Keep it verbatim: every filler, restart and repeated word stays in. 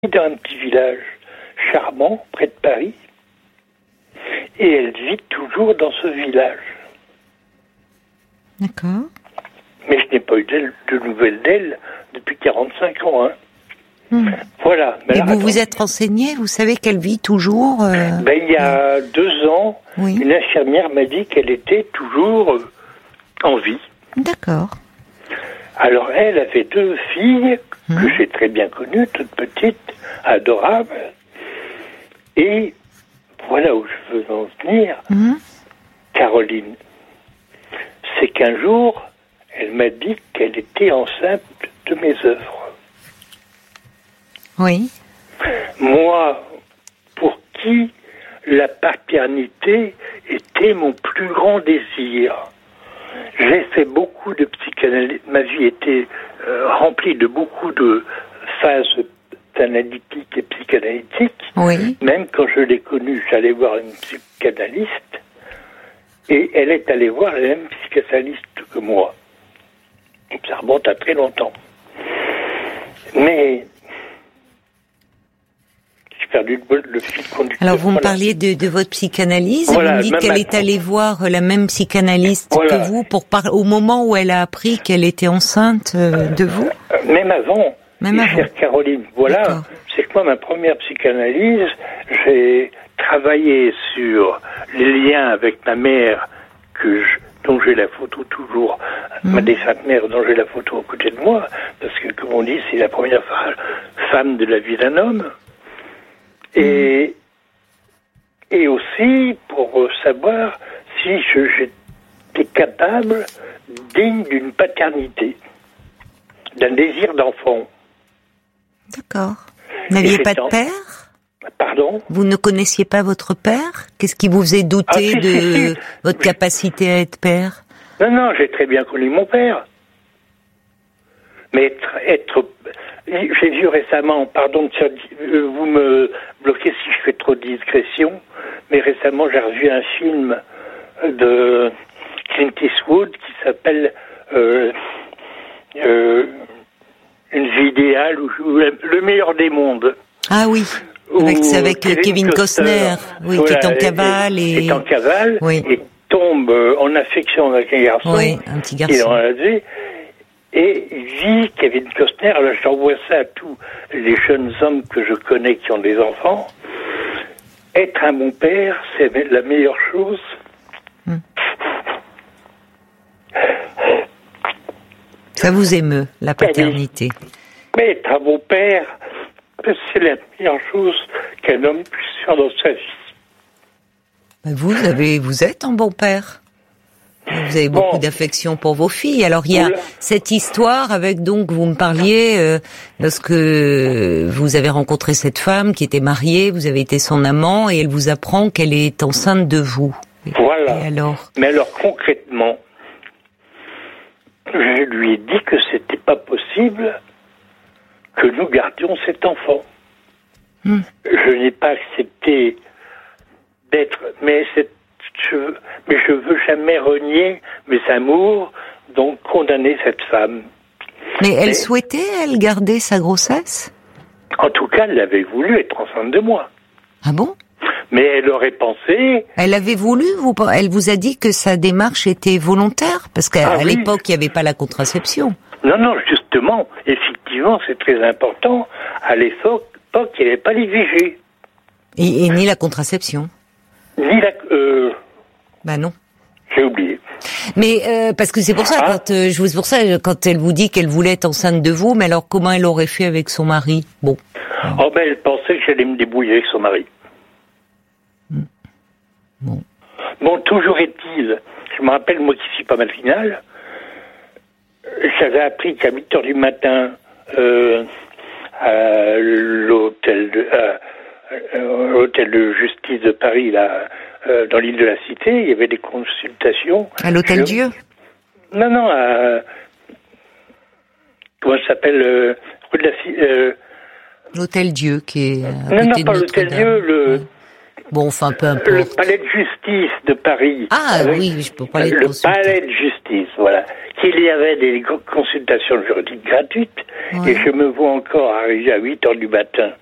dans un petit village charmant, près de Paris, et elle vit toujours dans ce village. D'accord. Mais je n'ai pas eu d'elle, de nouvelles d'elle depuis quarante-cinq ans. Hein. Mmh. Voilà. Mais et là, vous attends. vous êtes renseigné, vous savez qu'elle vit toujours euh... ben, il y a mmh. deux ans, oui. une infirmière m'a dit qu'elle était toujours euh, en vie. D'accord. Alors elle avait deux filles mmh. que j'ai très bien connues, toutes petites, adorables. Et voilà où je veux en venir, mmh. Caroline. C'est qu'un jour, elle m'a dit qu'elle était enceinte de mes œuvres. Oui. Moi, pour qui la paternité était mon plus grand désir. J'ai fait beaucoup de psychanalyse. Ma vie était euh, remplie de beaucoup de phases analytiques et psychanalytiques. Oui. Même quand je l'ai connue, j'allais voir une psychanalyste. Et elle est allée voir la même psychanalyste que moi. Ça remonte à très longtemps. Mais j'ai perdu le, le fil conducteur. Alors vous me voilà. parliez de, de votre psychanalyse, voilà, et vous me dites qu'elle est allée voir la même psychanalyste voilà. que vous pour par... au moment où elle a appris qu'elle était enceinte euh, de vous. Même avant. Même avant. Chère Caroline, voilà. D'accord. C'est que moi, ma première psychanalyse, j'ai travaillé sur les liens avec ma mère, que je, dont j'ai la photo toujours, mmh. ma défunte mère dont j'ai la photo à côté de moi, parce que, comme on dit, c'est la première femme de la vie d'un homme. Et, mmh. et aussi pour savoir si je, j'étais capable, digne d'une paternité, d'un désir d'enfant. D'accord. Vous n'aviez pas de père ? Pardon ? Vous ne connaissiez pas votre père ? Qu'est-ce qui vous faisait douter ah, si, de si, si. votre capacité à être père ? Non, non, j'ai très bien connu mon père. Mais être... être j'ai vu récemment, pardon, vous me bloquez si je fais trop de digression, mais récemment j'ai revu un film de Clint Eastwood qui s'appelle euh, euh, Une vie idéale, ou, ou Le meilleur des mondes. Ah oui. Avec, c'est avec Kevin, Kevin Costner, oui, voilà, qui est en cavale et, et est en cavale oui. et tombe en affection avec un garçon, oui, un petit garçon. Qui est dans la vie, et vit Kevin Costner. Alors j'envoie ça à tous les jeunes hommes que je connais qui ont des enfants. Être un bon père, c'est la meilleure chose. Hmm. Ça vous émeut, la paternité. Mais être un bon père, c'est la meilleure chose qu'un homme puisse faire dans sa vie. Vous avez, vous êtes un bon père. Vous avez beaucoup bon. d'affection pour vos filles. Alors il y a Oula. cette histoire avec, donc vous me parliez euh, lorsque vous avez rencontré cette femme qui était mariée, vous avez été son amant et elle vous apprend qu'elle est enceinte de vous. Voilà. Et alors ? Mais alors concrètement, je lui ai dit que c'était pas possible que nous gardions cet enfant. Mmh. Je n'ai pas accepté d'être, mais, c'est, je, mais je veux jamais renier mes amours, donc condamner cette femme. Mais elle mais, souhaitait, elle, garder sa grossesse ? En tout cas, elle avait voulu être enceinte de moi. Ah bon ? Mais elle aurait pensé... Elle avait voulu, vous, elle vous a dit que sa démarche était volontaire ? Parce qu'à ah, oui. l'époque, il n'y avait pas la contraception. Non, non, justement, effectivement, c'est très important. À l'époque, il n'y avait pas l'I V G. Et, et ni la contraception. Ni la... Euh... Bah non. J'ai oublié. Mais euh, parce que c'est pour ça, ah. quand euh, je vous pour ça, quand elle vous dit qu'elle voulait être enceinte de vous, mais alors comment elle aurait fait avec son mari ? Bon. Oh ben, elle pensait que j'allais me débrouiller avec son mari. Mmh. Bon. Bon, toujours est-il, je me rappelle, moi qui suis pas mal final, j'avais appris qu'à huit heures du matin, euh, à l'hôtel de, à, à l'hôtel de justice de Paris, là, euh, dans l'île de la Cité, il y avait des consultations. À l'hôtel je... Dieu ? Non, non, à... Comment ça s'appelle euh, rue de la Cité euh... L'hôtel Dieu, qui est à Non, côté non, de pas l'hôtel Dieu, le... Ouais. Bon, enfin, peu importe. Le palais de justice de Paris. Ah avec... oui, je peux parler de Le palais de justice, voilà. Qu'il y avait des consultations juridiques gratuites, ouais. Et je me vois encore arriver à huit heures du matin